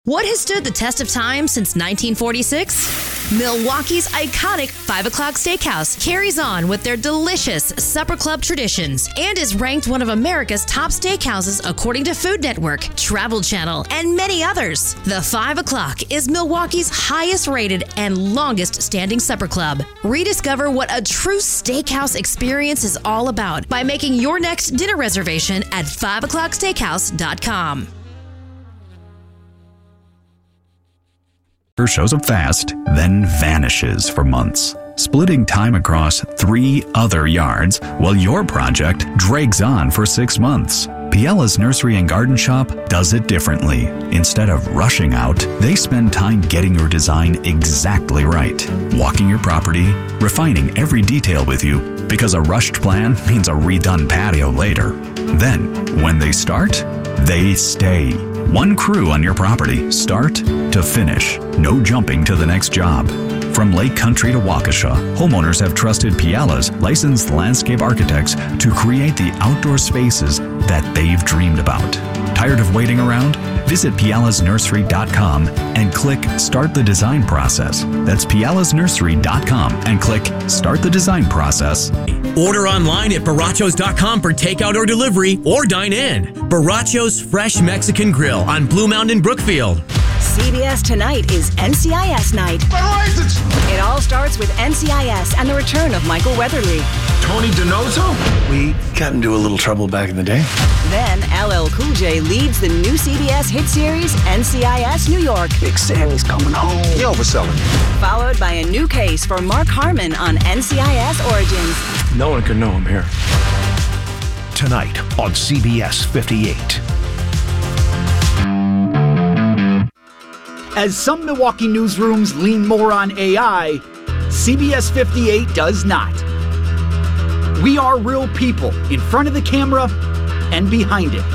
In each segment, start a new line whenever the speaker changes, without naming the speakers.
What has stood the test of time since 1946? Milwaukee's iconic 5 O'Clock Steakhouse carries on with their delicious supper club traditions and is ranked one of America's top steakhouses according to Food Network, Travel Channel, and many others. The 5 O'Clock is Milwaukee's highest rated and longest standing supper club. Rediscover what a true steakhouse experience is all about by making your next dinner reservation at 5o'clocksteakhouse.com.
Shows up fast, then vanishes for months, splitting time across 3 other yards while your project drags on for 6 months. Piella's Nursery and Garden Shop does it differently. Instead of rushing out, they spend time getting your design exactly right, walking your property, refining every detail with you, because a rushed plan means a redone patio later. Then, when they start, they stay. One crew on your property, start to finish. No jumping to the next job. From Lake Country to Waukesha, homeowners have trusted Piella's licensed landscape architects to create the outdoor spaces that they've dreamed about. Tired of waiting around? Visit PiellaSNursery.com and click Start the Design Process. That's PiellaSNursery.com and click Start the Design Process.
Order online at Barachos.com for takeout or delivery, or dine in. Barachos Fresh Mexican Grill on Blue Mountain in Brookfield.
CBS Tonight is NCIS night. It all starts with NCIS and the return of Michael Weatherly.
Tony DiNozzo? We got into a little trouble back in the day.
Then LL Cool J leads the new CBS hit series NCIS New York.
Big Sammy's coming home. You overselling.
Followed by a new case for Mark Harmon on NCIS Origins.
No one can know I'm here.
Tonight on CBS 58.
As some Milwaukee newsrooms lean more on AI, CBS 58 does not. We are real people in front of the camera and behind it.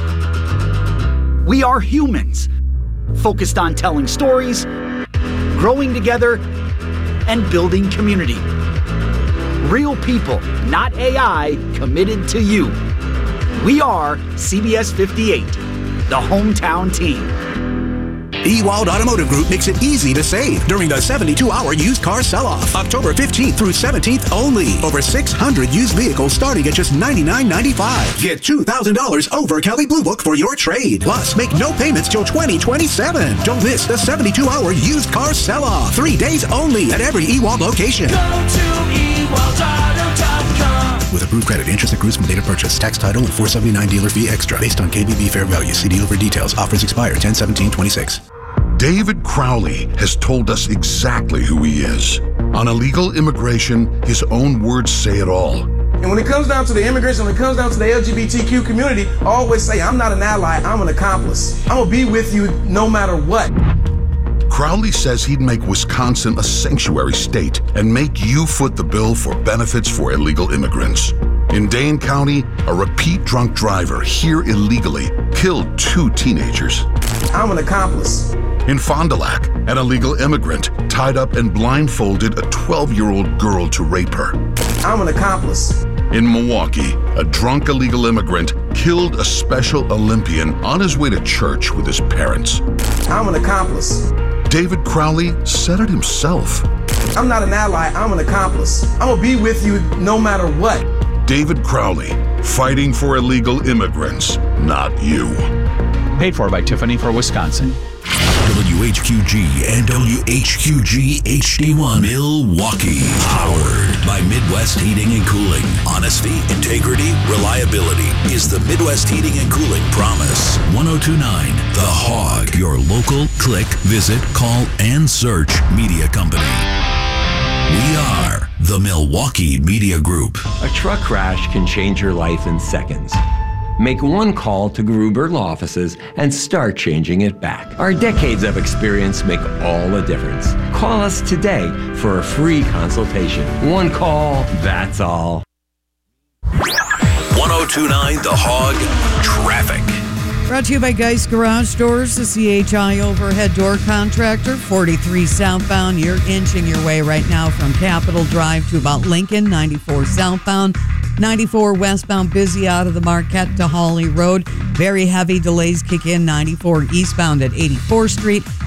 We are humans, focused on telling stories, growing together, and building community. Real people, not AI, committed to you. We are CBS 58, the hometown team.
Ewald Automotive Group makes it easy to save during the 72-hour used car sell-off. October 15th through 17th only. Over 600 used vehicles starting at just $99.95. Get $2,000 over Kelley Blue Book for your trade. Plus, make no payments till 2027. Don't miss the 72-hour used car sell-off. 3 days only at every Ewald location. Go to EwaldAuto.com. With approved credit, interest accrues from date of purchase. Tax title and $479 dealer fee extra. Based on KBB fair value. See dealer for details. Offers expire 10/17/26.
David Crowley has told us exactly who he is. On illegal immigration, his own words say it all.
And when it comes down to the immigration, when it comes down to the LGBTQ community, I always say, I'm not an ally, I'm an accomplice. I'm gonna be with you no matter what.
Crowley says he'd make Wisconsin a sanctuary state and make you foot the bill for benefits for illegal immigrants. In Dane County, a repeat drunk driver here illegally killed 2 teenagers.
I'm an accomplice.
In Fond du Lac, an illegal immigrant tied up and blindfolded a 12-year-old girl to rape her.
I'm an accomplice.
In Milwaukee, a drunk illegal immigrant killed a Special Olympian on his way to church with his parents.
I'm an accomplice.
David Crowley said it himself.
I'm not an ally, I'm an accomplice. I'm gonna be with you no matter what.
David Crowley, fighting for illegal immigrants, not you.
Paid for by Tiffany for Wisconsin.
WHQG and WHQG HD1 Milwaukee. Powered by Midwest Heating and Cooling. Honesty, integrity, reliability is the Midwest Heating and Cooling promise. 1029 The Hog, your local click, visit, call, and search media company. We are the Milwaukee Media Group.
A truck crash can change your life in seconds. Make one call to Gruber Law Offices and start changing it back. Our decades of experience make all the difference. Call us today for a free consultation. One call, that's all.
1029 The Hog, traffic.
Brought to you by Geist Garage Doors, the CHI overhead door contractor. 43 southbound. You're inching your way right now from Capitol Drive to about Lincoln. 94 southbound. 94 westbound, busy out of the Marquette to Hawley Road. Very heavy delays kick in. 94 eastbound at 84th Street.